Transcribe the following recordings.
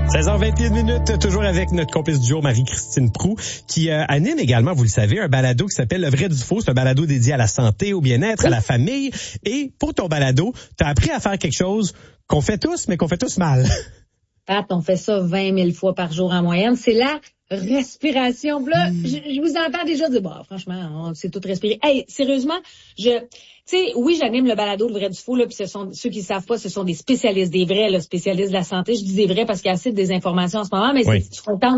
16h21, toujours avec notre complice du jour, Marie-Christine Proulx, qui anime également, vous le savez, un balado qui s'appelle Le vrai du faux. C'est un balado dédié à la santé, au bien-être, à la famille. Et pour ton balado, t'as appris à faire quelque chose qu'on fait tous, mais qu'on fait tous mal. Pat, on fait ça 20 000 fois par jour en moyenne. C'est la respiration. Là, je vous entends déjà dire, bah, franchement, on sait tout respirer. Hey, sérieusement, tu sais, oui, j'anime le balado Le vrai du faux, là, puis ce sont, ceux qui savent pas, ce sont des spécialistes, des vrais, là, spécialistes de la santé. Je dis des vrais parce qu'il y a assez de désinformation en ce moment, mais je suis contente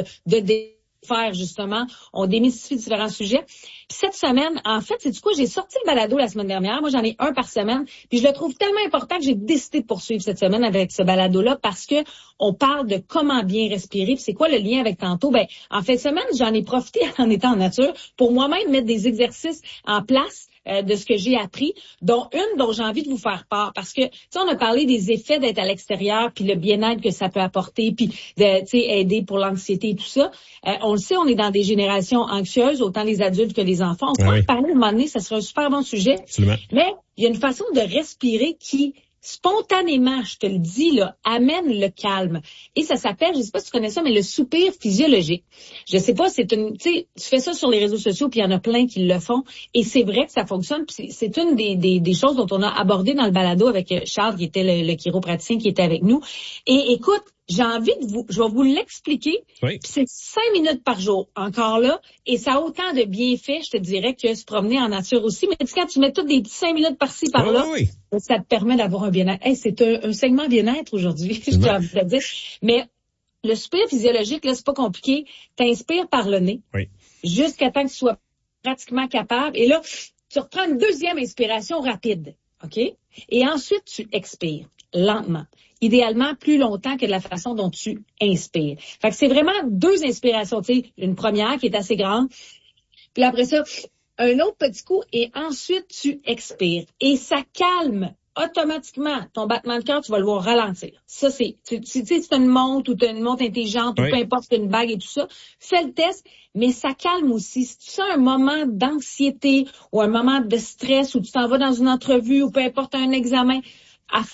de faire, justement. On démystifie différents sujets. Puis cette semaine, en fait, c'est du coup, j'ai sorti le balado la semaine dernière. Moi, j'en ai un par semaine. Puis je le trouve tellement important que j'ai décidé de poursuivre cette semaine avec ce balado-là parce que on parle de comment bien respirer. Puis c'est quoi le lien avec tantôt? Ben, en fin de semaine, j'en ai profité en étant en nature pour moi-même mettre des exercices en place de ce que j'ai appris, dont une dont j'ai envie de vous faire part, parce que, tu sais, on a parlé des effets d'être à l'extérieur, puis le bien-être que ça peut apporter, puis, tu sais, aider pour l'anxiété et tout ça. On le sait, on est dans des générations anxieuses, autant les adultes que les enfants. On pourrait en parler à un moment donné, ça serait un super bon sujet. Absolument. Mais il y a une façon de respirer qui, spontanément, je te le dis, là, amène le calme. Et ça s'appelle, je sais pas si tu connais ça, mais le soupir physiologique. Je sais pas, tu sais, tu fais ça sur les réseaux sociaux, puis il y en a plein qui le font. Et c'est vrai que ça fonctionne. Puis c'est une des choses dont on a abordé dans le balado avec Charles, qui était le chiropraticien qui était avec nous. Et écoute, j'ai envie je vais vous l'expliquer. Oui. Puis c'est 5 minutes par jour, encore là. Et ça a autant de bienfaits, je te dirais, que se promener en nature aussi. Mais quand tu mets toutes des petits 5 minutes par-ci, par-là, ça te permet d'avoir un bien-être. Hey, c'est un segment bien-être aujourd'hui, je t'ai envie de le dire. Mais le soupir physiologique, là, c'est pas compliqué. T'inspires par le nez. Oui. Jusqu'à temps que tu sois pratiquement capable. Et là, tu reprends une deuxième inspiration rapide. OK? Et ensuite, tu expires lentement. Idéalement, plus longtemps que de la façon dont tu inspires. Fait que c'est vraiment 2 inspirations. Tu sais, une première qui est assez grande. Puis après ça, un autre petit coup. Et ensuite, tu expires. Et ça calme automatiquement ton battement de cœur, tu vas le voir ralentir. Ça, tu sais, c'est une montre ou tu as une montre intelligente ou peu importe, c'est une bague et tout ça. Fais le test, mais ça calme aussi. Si tu sens un moment d'anxiété ou un moment de stress ou tu t'en vas dans une entrevue ou peu importe un examen, à